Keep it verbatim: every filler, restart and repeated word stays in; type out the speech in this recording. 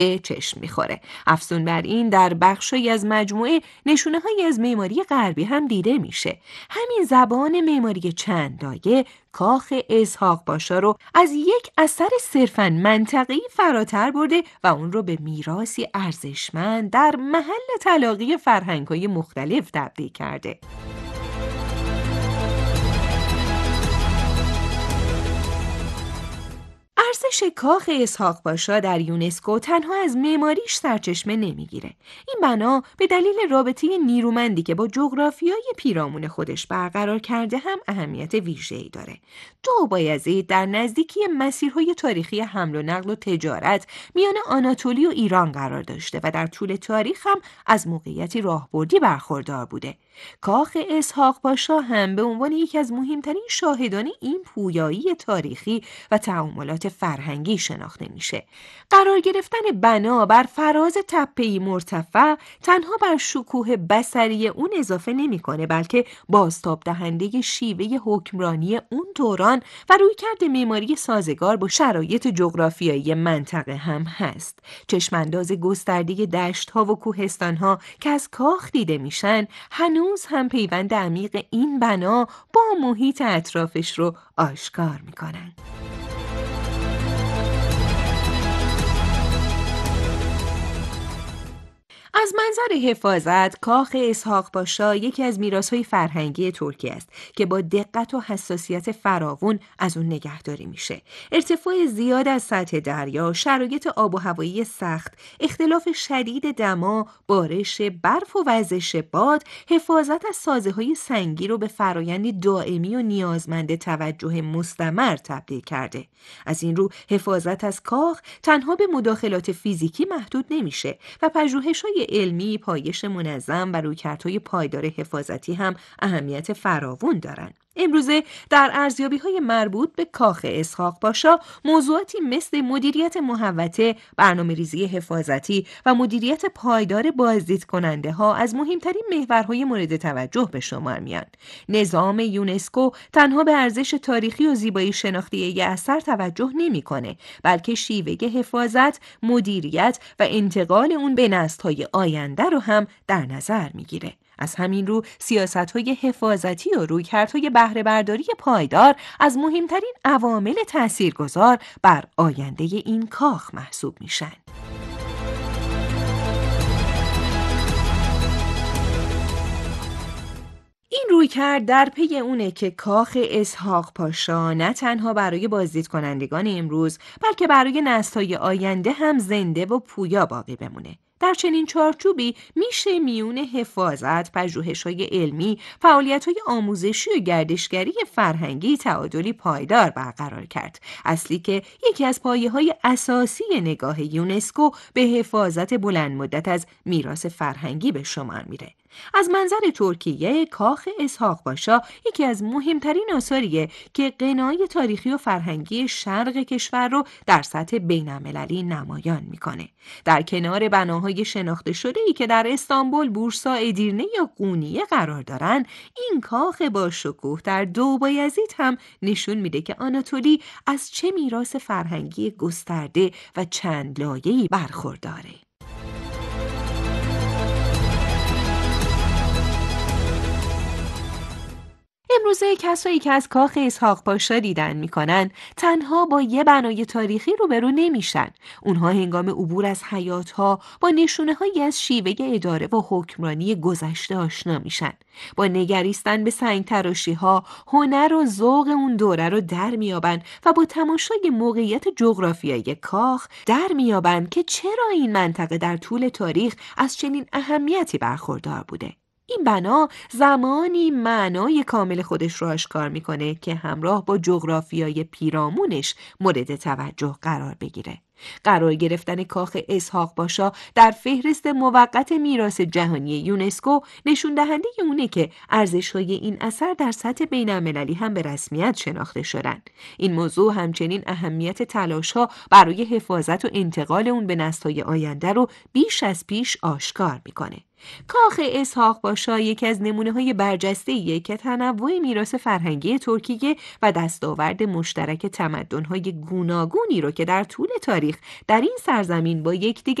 به چشم میخوره. افزون بر این در بخشی از مجموعه نشونه‌هایی از معماری غربی هم دیده میشه. همین زبان معماری چند لایه کاخ اسحاق پاشا رو از یک اثر صرفاً منطقی فراتر برده و اون رو به میراثی ارزشمند در محل تلاقی فرهنگ‌های مختلف تبدیل کرده. ارزش کاخ اسحاق پاشا در یونسکو تنها از معماریش سرچشمه نمیگیره. این بنا به دلیل رابطه نیرومندی که با جغرافیای پیرامون خودش برقرار کرده هم اهمیت ویژه‌ای داره. دو بایزید در نزدیکی مسیرهای تاریخی حمل و نقل و تجارت میان آناتولی و ایران قرار داشته و در طول تاریخ هم از موقعیتی راهبردی برخوردار بوده. کاخ اسحاق پاشا هم به عنوان یکی از مهمترین شاهدان این پویایی تاریخی و تعاملات فرهنگی شناخته میشه. قرار گرفتن بنا بر فراز تپه‌ای مرتفع تنها بر شکوه بصری اون اضافه نمیکنه، بلکه بازتاب دهنده شیوه حکمرانی اون دوران و رویکرد معماری سازگار با شرایط جغرافیایی منطقه هم هست. چشمانداز گسترده دشت‌ها و کوهستان‌ها که از کاخ دیده میشن هنوز هم پیوند عمیق این بنا با محیط اطرافش رو آشکار میکنن. از منظر حفاظت، کاخ اسحاق پاشا یکی از میراث‌های فرهنگی ترکیه است که با دقت و حساسیت فراوان از اون نگهداری میشه. ارتفاع زیاد از سطح دریا، شرایط آب و هوایی سخت، اختلاف شدید دما، بارش برف و وزش باد، حفاظت از سازه‌های سنگی رو به فرایندی دائمی و نیازمند توجه مستمر تبدیل کرده. از این رو حفاظت از کاخ تنها به مداخلات فیزیکی محدود نمیشه و پژوهش‌های علمی، پایش منظم و رویکردهای پایدار حفاظتی هم اهمیت فراوان دارند. امروزه در ارزیابی‌های مربوط به کاخ اسحاق پاشا موضوعاتی مثل مدیریت محوطه، برنامه‌ریزی حفاظتی و مدیریت پایدار بازدید کننده ها از مهمترین محورهای مورد توجه به شمار میان. نظام یونسکو تنها به ارزش تاریخی و زیبایی شناختی یک اثر توجه نمی‌کنه، بلکه شیوه حفاظت، مدیریت و انتقال اون به نسل‌های آینده رو هم در نظر میگیره. از همین رو سیاست‌های حفاظتی و رویکردهای بهره برداری پایدار از مهمترین عوامل تاثیرگذار بر آینده این کاخ محسوب میشن. این رویکرد در پی اونه که کاخ اسحاق پاشا نه تنها برای بازدید کنندگان امروز، بلکه برای نسل‌های آینده هم زنده و پویا باقی بمونه. در چنین چارچوبی میشه میون حفاظت، پژوهش‌های علمی، فعالیت‌های آموزشی و گردشگری فرهنگی تعادلی پایدار برقرار کرد. اصلی که یکی از پایه‌های اساسی نگاه یونسکو به حفاظت بلند مدت از میراث فرهنگی به شمار میره. از منظر ترکیه، کاخ اسحاق پاشا یکی از مهمترین آثاریه که غنای تاریخی و فرهنگی شرق کشور رو در سطح بین‌المللی نمایان میکنه. در کنار بناهای شناخته شده‌ای که در استانبول، بورسا، ادیرنه یا قونیه قرار دارن، این کاخ با شکوه در دوبایزید هم نشون میده که آناتولی از چه میراث فرهنگی گسترده و چند لایه‌ای برخورداره. امروزه کسایی که از کاخ اسحاق پاشا دیدن میکنن تنها با یه بنای تاریخی روبرو نمیشن. اونها هنگام عبور از حیاط‌ها با نشونه‌هایی از شیوه اداره و حکمرانی گذشته آشنا میشن. با نگریستن به سنگ تراشی‌ها، هنر و ذوق اون دوره رو در میابن و با تماشای موقعیت جغرافیایی کاخ در میابن که چرا این منطقه در طول تاریخ از چنین اهمیتی برخوردار بوده. این بنا زمانی معنای کامل خودش رو آشکار میکنه که همراه با جغرافیای پیرامونش مورد توجه قرار بگیره. قرار گرفتن کاخ اسحاق پاشا در فهرست موقت میراث جهانی یونسکو نشون دهنده اونه که ارزش‌های این اثر در سطح بین‌المللی هم به رسمیت شناخته شدن. این موضوع همچنین اهمیت تلاش‌ها برای حفاظت و انتقال اون به نسل‌های آینده رو بیش از پیش آشکار میکنه. کاخ اسحاق پاشا یکی از نمونه‌های برجسته‌ایه که تنوع میراث فرهنگی ترکیه و دستاورد مشترک تمدن‌های گوناگونی رو که در طول تاریخ تاریخ در این سرزمین با یکدیگر